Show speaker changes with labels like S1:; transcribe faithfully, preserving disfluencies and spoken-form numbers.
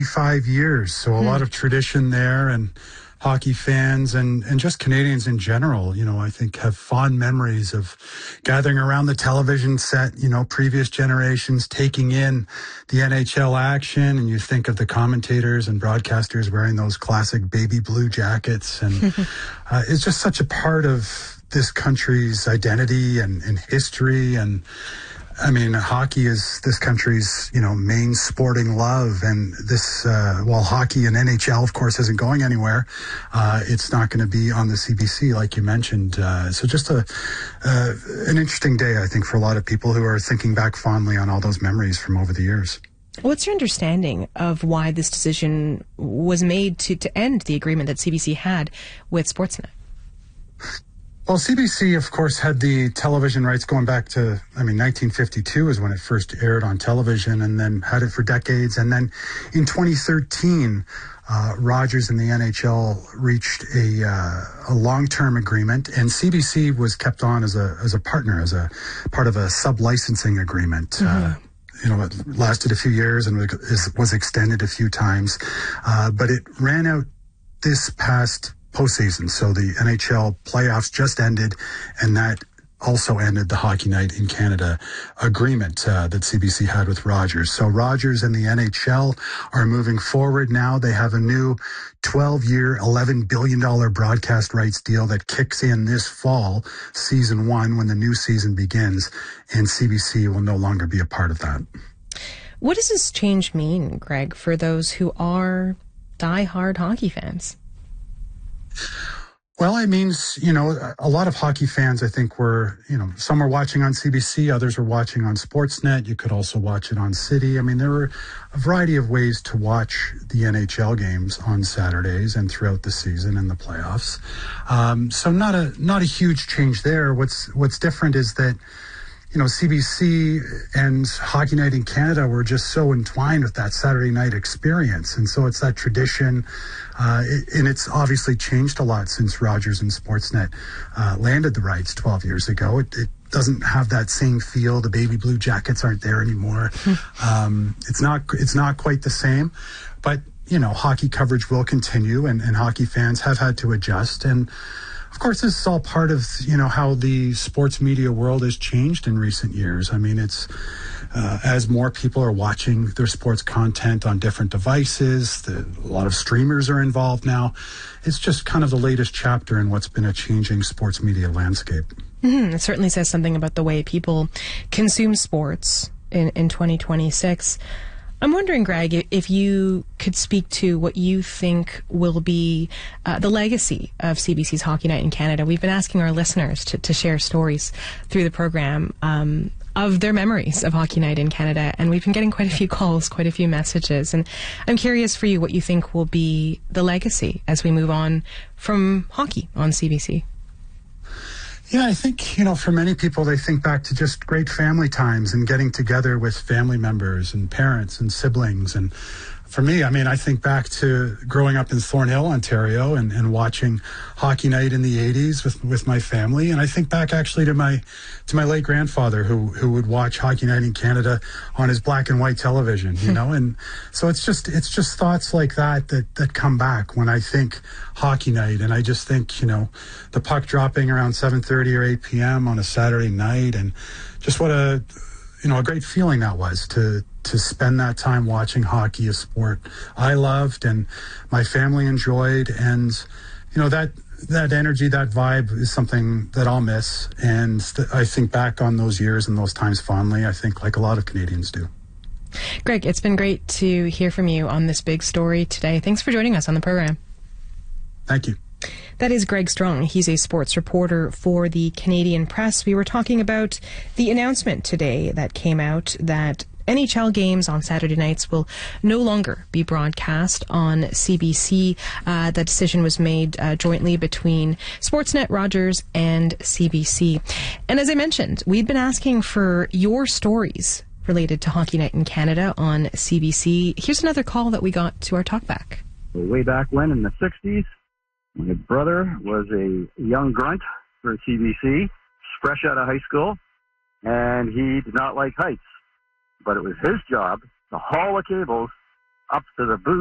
S1: Five years, so a
S2: Hmm.
S1: lot of tradition there, and hockey fans and, and just Canadians in general, you know, I think have fond memories of gathering around the television set, you know, previous generations taking in the N H L action, and you think of the commentators and broadcasters wearing those classic baby blue jackets, and uh, it's just such a part of this country's identity and, and history. And I mean, hockey is this country's, you know, main sporting love. And this, uh, while hockey and N H L, of course, isn't going anywhere, uh, it's not going to be on the C B C, like you mentioned. Uh, so just a, uh, an interesting day, I think, for a lot of people who are thinking back fondly on all those memories from over the years.
S2: What's your understanding of why this decision was made to, to end the agreement that C B C had with Sportsnet?
S1: Well, C B C, of course, had the television rights going back to, I mean, nineteen fifty-two is when it first aired on television, and then had it for decades. And then in twenty thirteen, uh, Rogers and the N H L reached a, uh, a long-term agreement, and C B C was kept on as a as a partner, as a part of a sub-licensing agreement. Mm-hmm. Uh, you know, it lasted a few years and was extended a few times, uh, but it ran out this past postseason. So the N H L playoffs just ended, and that also ended the Hockey Night in Canada agreement uh, that C B C had with Rogers. So Rogers and the N H L are moving forward now. They have a new twelve-year, eleven billion dollars broadcast rights deal that kicks in this fall, season one, when the new season begins, and C B C will no longer be a part of that.
S2: What does this change mean, Greg, for those who are die-hard hockey fans?
S1: Well, it means, you know, a lot of hockey fans, I think, were, you know, some were watching on C B C, others were watching on Sportsnet. You could also watch it on City. I mean, there were a variety of ways to watch the N H L games on Saturdays and throughout the season and the playoffs. Um, so not a not a huge change there. What's what's different is that, you know, C B C and Hockey Night in Canada were just so entwined with that Saturday night experience. And so it's that tradition, uh, it, and it's obviously changed a lot since Rogers and Sportsnet uh, landed the rights twelve years ago. It, it doesn't have that same feel. The baby blue jackets aren't there anymore. um, it's not it's not quite the same, but, you know, hockey coverage will continue, and, and hockey fans have had to adjust. And of course, this is all part of, you know, how the sports media world has changed in recent years. I mean, it's uh, as more people are watching their sports content on different devices, the, a lot of streamers are involved now. It's just kind of the latest chapter in what's been a changing sports media landscape.
S2: Mm-hmm. It certainly says something about the way people consume sports in, in twenty twenty-six. I'm wondering, Greg, if you could speak to what you think will be uh, the legacy of C B C's Hockey Night in Canada. We've been asking our listeners to, to share stories through the program um, of their memories of Hockey Night in Canada, and we've been getting quite a few calls, quite a few messages. And I'm curious for you what you think will be the legacy as we move on from hockey on C B C.
S1: Yeah, I think, you know, for many people, they think back to just great family times and getting together with family members and parents and siblings. And for me, I mean, I think back to growing up in Thornhill, Ontario, and, and watching Hockey Night in the eighties with, with my family. And I think back actually to my to my late grandfather who who would watch Hockey Night in Canada on his black and white television, you know. And so it's just it's just thoughts like that that that come back when I think Hockey Night. And I just think, you know, the puck dropping around seven thirty or eight p.m. on a Saturday night, and just what a you know, a great feeling that was to to spend that time watching hockey, a sport I loved and my family enjoyed. And, you know, that that energy, that vibe is something that I'll miss. And th- I think back on those years and those times fondly, I think like a lot of Canadians do.
S2: Greg, it's been great to hear from you on this big story today. Thanks for joining us on the program.
S1: Thank you.
S2: That is Greg Strong. He's a sports reporter for the Canadian Press. We were talking about the announcement today that came out that N H L games on Saturday nights will no longer be broadcast on C B C. Uh, that decision was made uh, jointly between Sportsnet, Rogers, and C B C. And as I mentioned, we've been asking for your stories related to Hockey Night in Canada on C B C. Here's another call that we got to our talkback.
S3: Way back when, in the sixties, my brother was a young grunt for C B C, fresh out of high school, and he did not like heights. But it was his job to haul the cables up to the booth.